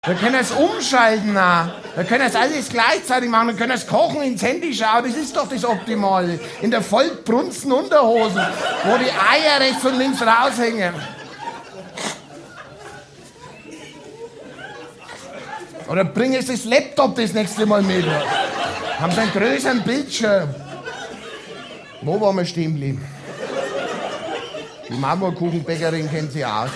Wir können es umschalten auch. Wir können es alles gleichzeitig machen. Wir können es kochen, ins Handy schauen. Das ist doch das Optimale. In der vollbrunsten Unterhose, wo die Eier rechts und links raushängen. Oder bring jetzt das Laptop das nächste Mal mit. Haben Sie einen größeren Bildschirm. Wo waren wir stehen geblieben? Die Marmorkuchenbäckerin kennt sie aus.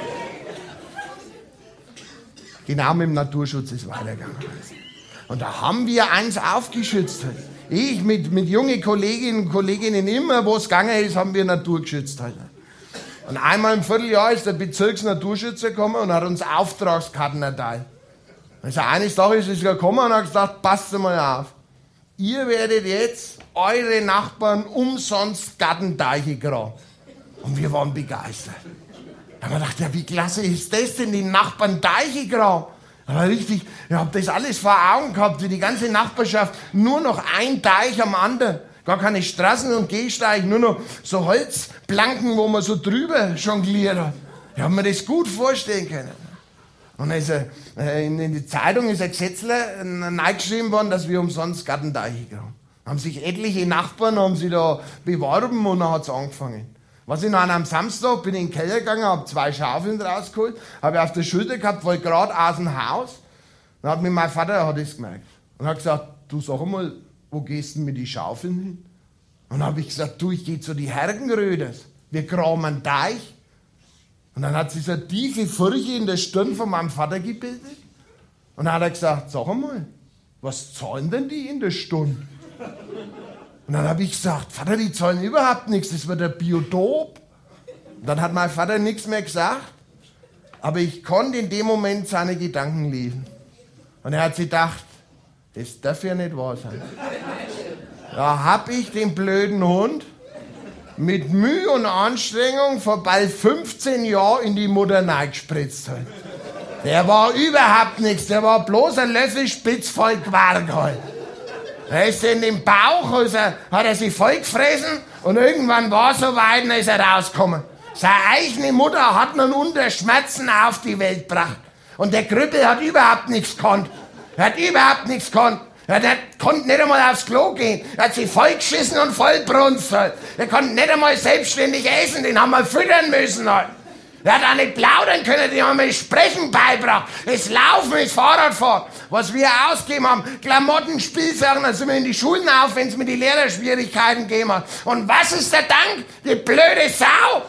Genau, mit dem Naturschutz ist weitergegangen. Und da haben wir eins aufgeschützt. Ich mit jungen Kolleginnen und Kollegen immer, wo es gegangen ist, haben wir Natur geschützt. Und einmal im Vierteljahr ist der Bezirksnaturschützer gekommen und hat uns Auftragskarten erteilt. Also eines Tages ist er gekommen und hat gesagt, passt mal auf. Ihr werdet jetzt eure Nachbarn umsonst Gartenteiche graben. Und wir waren begeistert. Da haben wir gedacht, ja, wie klasse ist das denn, die Nachbarn Teiche graben? Aber richtig, ich hab das alles vor Augen gehabt, wie die ganze Nachbarschaft, nur noch ein Teich am anderen. Gar keine Straßen und Gehsteige, nur noch so Holzplanken, wo man so drüber jongliert hat. Ich hab mir das gut vorstellen können. Und also, in die Zeitung ist ein Gesetzler reingeschrieben worden, dass wir umsonst Gartenteiche graben. Haben sich etliche Nachbarn haben sich da beworben und dann hat's angefangen. Was ich noch am Samstag bin in den Keller gegangen, habe 2 Schaufeln rausgeholt, habe auf der Schulter gehabt, wollte gerade aus dem Haus. Dann hat mir mein Vater hat das gemerkt und hat gesagt, du sag mal, wo gehst du mit den Schaufeln hin? Und dann habe ich gesagt, du, ich gehe zu die Hergenröders, wir graben einen Teich. Und dann hat sich so eine tiefe Furche in der Stirn von meinem Vater gebildet. Und dann hat er gesagt, sag mal, was zahlen denn die in der Stunde? Und dann habe ich gesagt, Vater, die zahlen überhaupt nichts, das wird ein Biotop. Und dann hat mein Vater nichts mehr gesagt, aber ich konnte in dem Moment seine Gedanken lesen. Und er hat sich gedacht, das darf ja nicht wahr sein. Da habe ich den blöden Hund mit Mühe und Anstrengung vor bald 15 Jahren in die Mutter reingespritzt. Der war überhaupt nichts, der war bloß ein Löffel spitz voll Quark halt. Er ist in den Bauch, also hat er sich vollgefressen und irgendwann war es so weit und dann ist er rausgekommen. Seine eigene Mutter hat ihn unter Schmerzen auf die Welt gebracht. Und der Krüppel hat überhaupt nichts gekonnt. Er hat überhaupt nichts gekonnt. Der konnte nicht einmal aufs Klo gehen. Er hat sich vollgeschissen und vollbrunst halt. Er konnte nicht einmal selbstständig essen, den haben wir füttern müssen halt. Er hat auch nicht plaudern können, die haben mir das Sprechen beigebracht. Das Laufen, das Fahrradfahren. Was wir ausgegeben haben, Klamotten, Spielsachen, dann sind wir in die Schulen auf, wenn es mit den Lehrerschwierigkeiten gegeben hat. Und was ist der Dank? Die blöde Sau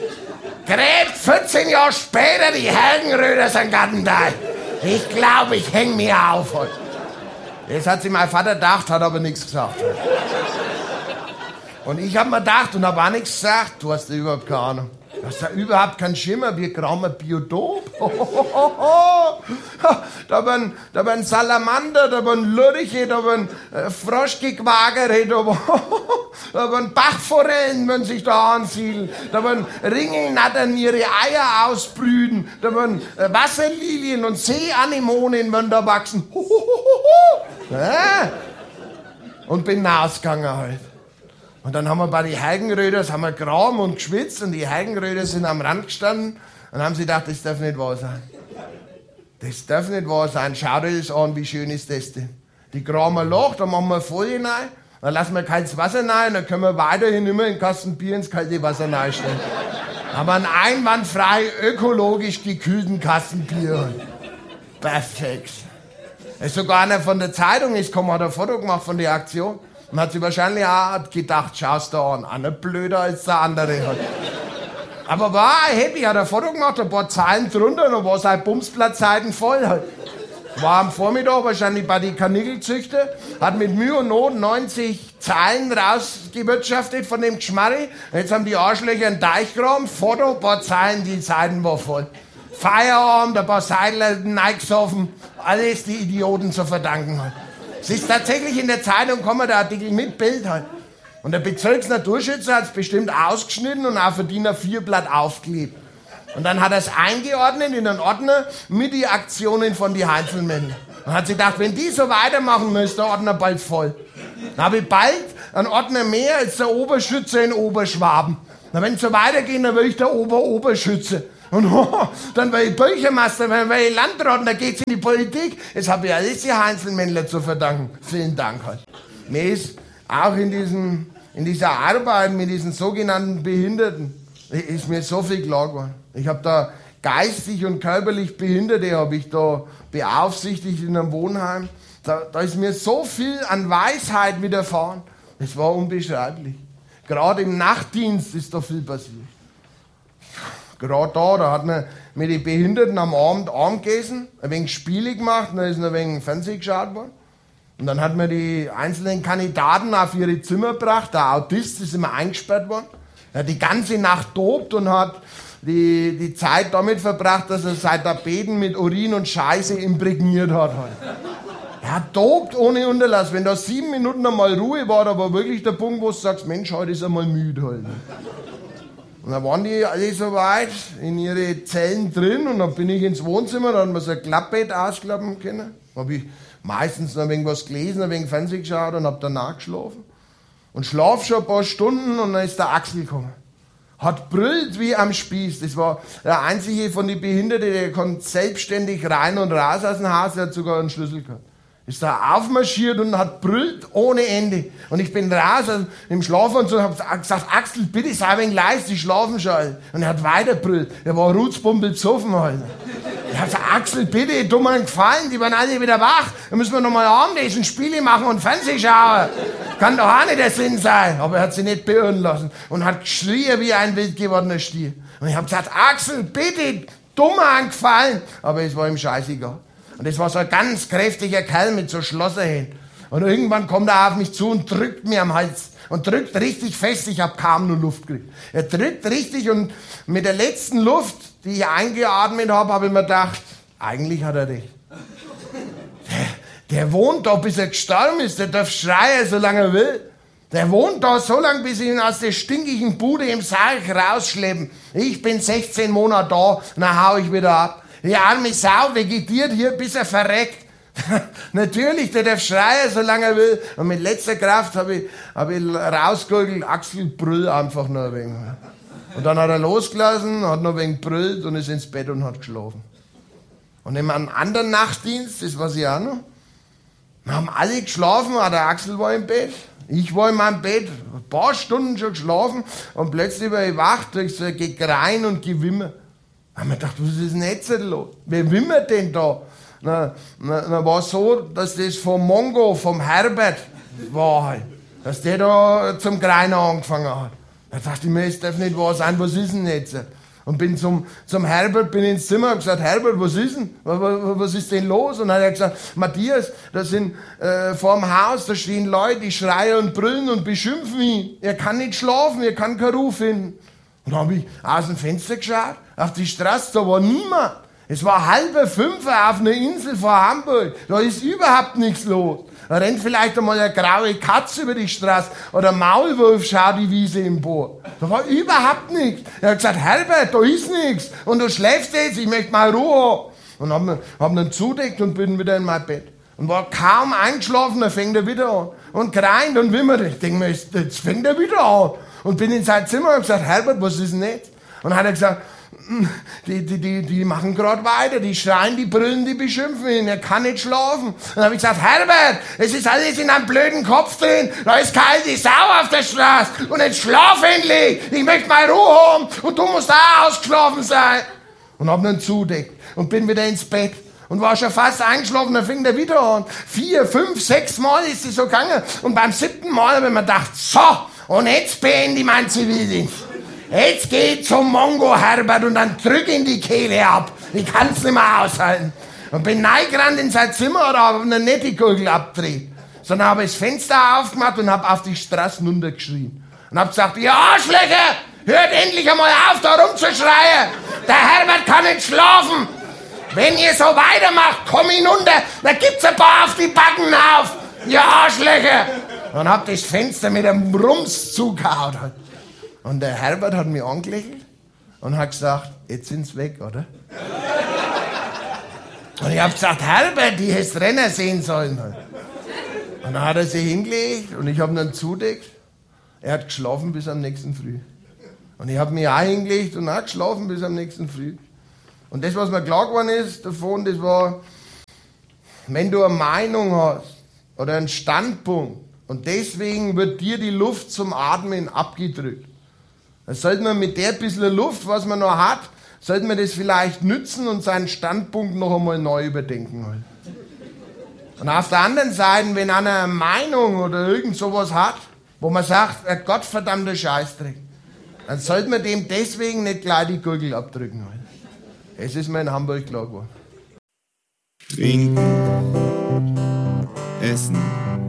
gräbt 14 Jahre später die Hergenröders an Gartenteich. Ich glaube, ich häng mir auf heute. Das hat sich mein Vater gedacht, hat aber nichts gesagt. Und ich hab mir gedacht und hab auch nichts gesagt. Du hast ja überhaupt keine Ahnung. Du hast ja überhaupt keinen Schimmer, wir graben ein Biotop. Da werden Salamander, da werden Lurche, da werden Froschgequagere, da werden Bachforellen, wenn sich da ansiedeln, da werden Ringelnattern ihre Eier ausbrüten, da werden Wasserlilien und Seeanemonen werden da wachsen. Ja. Und bin rausgegangen halt. Und dann haben wir bei den Hergenröders gegraben und geschwitzt und die Hergenröder sind am Rand gestanden und haben sie gedacht, das darf nicht wahr sein. Das darf nicht wahr sein. Schau dir das an, wie schön ist das denn. Die graben ein Loch, da machen wir Folie rein, dann lassen wir kaltes Wasser rein und dann können wir weiterhin immer einen Kasten Bier ins kalte Wasser reinstellen. Haben wir einen einwandfrei ökologisch gekühlten Kasten Bier. Perfekt. Es ist sogar einer von der Zeitung ist gekommen, hat ein Foto gemacht von der Aktion. Und hat sich wahrscheinlich auch gedacht, schaust du an, einer blöder als der andere hat. Aber war happy, hat ein Foto gemacht, ein paar Zahlen drunter, und dann war sein Bumsblattseiten voll. War am Vormittag wahrscheinlich bei den Kanickelzüchter, hat mit Mühe und Not 90 Zahlen rausgewirtschaftet von dem Geschmarri. Jetzt haben die Arschlöcher einen Teich gegraben, Foto, ein paar Zahlen, die Seiten war voll. Feierabend, ein paar Seidler reingesoffen, alles die Idioten zu verdanken hat. Es ist tatsächlich in der Zeitung gekommen, der Artikel mit Bild halt. Und der Bezirksnaturschützer hat es bestimmt ausgeschnitten und auf ein DIN A4-Blatt aufgeklebt. Und dann hat er es eingeordnet in einen Ordner mit den Aktionen von den Heinzelmännern. Und hat sich gedacht, wenn die so weitermachen, dann ist der Ordner bald voll. Dann habe ich bald einen Ordner mehr als der Oberschütze in Oberschwaben. Na, wenn es so weitergeht, dann will ich der Oberschütze. Und dann war ich Bürgermeister, dann war ich Landrat und dann geht's in die Politik. Jetzt habe ich alles die Heinzelmännler zu verdanken. Vielen Dank halt. Mir ist auch in dieser Arbeit mit diesen sogenannten Behinderten, ist mir so viel klar geworden. Ich habe da geistig und körperlich Behinderte, habe ich da beaufsichtigt in einem Wohnheim. Da ist mir so viel an Weisheit widerfahren. Es war unbeschreiblich. Gerade im Nachtdienst ist da viel passiert. Gerade da hat man mit den Behinderten am Abend Abend gegessen, ein wenig Spiele gemacht, dann ist noch ein wenig Fernsehen geschaut worden. Und dann hat man die einzelnen Kandidaten auf ihre Zimmer gebracht. Der Autist ist immer eingesperrt worden. Er hat die ganze Nacht tobt und hat die Zeit damit verbracht, dass er sein Tapeten mit Urin und Scheiße imprägniert hat. Er hat tobt ohne Unterlass. Wenn da 7 Minuten einmal Ruhe war, da war wirklich der Punkt, wo du sagst, Mensch, heute ist er mal müde. Halt. Und dann waren die alle so weit in ihre Zellen drin und dann bin ich ins Wohnzimmer, da hat man so ein Klappbett ausklappen können. Da habe ich meistens noch ein wenig was gelesen, ein wenig Fernsehen geschaut und habe danach geschlafen. Und schlaf schon ein paar Stunden und dann ist der Axel gekommen. Hat brüllt wie am Spieß. Das war der einzige von den Behinderten, der konnte selbstständig rein und raus aus dem Haus, der hat sogar einen Schlüssel gehabt. Ist da aufmarschiert und hat brüllt ohne Ende. Und ich bin raus im Schlafanzug und hab gesagt, Axel, bitte sei ein wenig leise, die schlafen schon. Und er hat weiter brüllt. Er war rutzbumpel besoffen halt. Ich hab gesagt, Axel, bitte, tu mir einen Gefallen, die waren alle wieder wach. Dann müssen wir nochmal Abendessen, Spiele machen und Fernsehen schauen. Kann doch auch nicht der Sinn sein. Aber er hat sich nicht beirren lassen und hat geschrien wie ein wild gewordener Stier. Und ich hab gesagt, Axel, bitte, tu mir einen Gefallen. Aber es war ihm scheißegal. Und das war so ein ganz kräftiger Kerl mit so Schlosserhänden. Und irgendwann kommt er auf mich zu und drückt mir am Hals. Und drückt richtig fest, ich habe kaum nur Luft gekriegt. Er drückt richtig und mit der letzten Luft, die ich eingeatmet habe ich mir gedacht, eigentlich hat er recht. Der wohnt da, bis er gestorben ist, der darf schreien, solange er will. Der wohnt da so lange, bis sie ihn aus der stinkigen Bude im Sarg rausschleppen. Ich bin 16 Monate da, dann hau ich wieder ab. Die arme Sau vegetiert hier, bis er verreckt. Natürlich, der darf schreien, solange er will. Und mit letzter Kraft hab ich rausgeholt, Axel, brüll einfach noch ein wenig. Und dann hat er losgelassen, hat noch ein wenig brüllt und ist ins Bett und hat geschlafen. Und in einem anderen Nachtdienst, das weiß ich auch noch, wir haben alle geschlafen, der Axel war im Bett, ich war in meinem Bett, ein paar Stunden schon geschlafen und plötzlich war ich wach durch so ein Gegrein und Gewimmer. Da haben wir gedacht, was ist denn jetzt los? Wer wimmert denn da? Na, war es so, dass das vom Mongo, vom Herbert war halt. Dass der da zum Greinen angefangen hat. Da dachte ich mir, es darf nicht wahr sein, was ist denn jetzt? Und bin zum Herbert, bin ins Zimmer und gesagt, Herbert, was ist denn? Was ist denn los? Und dann hat er gesagt, Matthias, da sind vor dem Haus, da stehen Leute, die schreien und brüllen und beschimpfen ihn. Er kann nicht schlafen, er kann keine Ruhe finden. Und dann habe ich aus dem Fenster geschaut, auf die Straße, da war niemand. Es war 4:30 auf einer Insel vor Hamburg. Da ist überhaupt nichts los. Da rennt vielleicht einmal eine graue Katze über die Straße oder ein Maulwurf schaut die Wiese im Bohr. Da war überhaupt nichts. Er hat gesagt, Herbert, da ist nichts. Und du schläfst jetzt, ich möchte mal Ruhe haben. Und hab dann zudeckt und bin wieder in mein Bett. Und war kaum eingeschlafen, dann fängt er wieder an. Und greint und wimmert. Ich denke mir, jetzt fängt er wieder an. Und bin in sein Zimmer und gesagt, Herbert, was ist denn jetzt? Und dann hat er gesagt, die machen gerade weiter, die schreien, die brüllen, die beschimpfen ihn, er kann nicht schlafen. Dann habe ich gesagt, Herbert, es ist alles in einem blöden Kopf drin, da ist kalte Sau auf der Straße und jetzt schlaf endlich, ich möchte mal Ruhe haben und du musst auch ausgeschlafen sein. Und habe dann zudeckt und bin wieder ins Bett. Und war schon fast eingeschlafen, dann fing er wieder an. 4, 5, 6 Mal ist es so gegangen. Und beim 7. Mal habe ich mir gedacht, so, und jetzt beende ich meinen Zivildienst. Jetzt geh zum Mongo Herbert und dann drück in die Kehle ab. Ich kann's nicht mehr aushalten. Und bin reingerannt in sein Zimmer oder habe eine Nettigurgel abgedreht. Sondern habe ich das Fenster aufgemacht und habe auf die Straße runtergeschrien. Und habe gesagt, ihr Arschlöcher, hört endlich einmal auf, da rumzuschreien. Der Herbert kann nicht schlafen. Wenn ihr so weitermacht, komm hinunter, da gibt's ein paar auf die Backen auf. Ihr Arschlöcher. Und hab das Fenster mit einem Rums zugehauen. Und der Herbert hat mich angelächelt und hat gesagt, jetzt sind's weg, oder? Und ich hab gesagt, Herbert, die hättest Renner sehen sollen. Und dann hat er sich hingelegt und ich hab ihn dann zudeckt. Er hat geschlafen bis am nächsten Früh. Und ich habe mich auch hingelegt und auch geschlafen bis am nächsten Früh. Und das, was mir klar geworden ist davon, das war, wenn du eine Meinung hast oder einen Standpunkt und deswegen wird dir die Luft zum Atmen abgedrückt, dann sollte man mit der bisschen Luft, was man noch hat, sollte man das vielleicht nützen und seinen Standpunkt noch einmal neu überdenken. Halt. Und auf der anderen Seite, wenn einer eine Meinung oder irgend sowas hat, wo man sagt, ein gottverdammter Scheißdreck, dann sollte man dem deswegen nicht gleich die Gurgel abdrücken. Halt. Es ist mir in Hamburg klar geworden. Trinken, essen,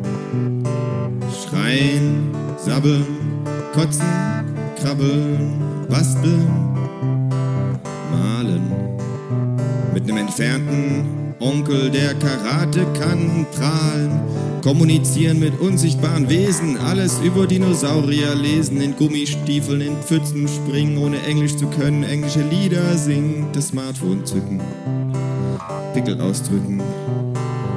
schreien, sabbeln, kotzen, krabbeln, basteln, malen. Mit nem entfernten Onkel, der Karate kann, prahlen, kommunizieren mit unsichtbaren Wesen, alles über Dinosaurier lesen, in Gummistiefeln, in Pfützen springen, ohne Englisch zu können, englische Lieder singen, das Smartphone zücken, Pickel ausdrücken,